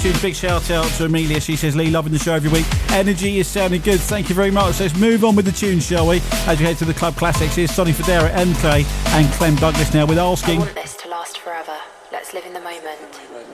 iTunes. Big shout out to Amelia. She says, Lee, loving the show every week. Energy is sounding good. Thank you very much. Let's move on with the tunes, shall we? As we head to the Club Classics, here's Sonny Fodera, MK and Clem Douglas now with Asking. I want this to last forever. Let's live in the moment.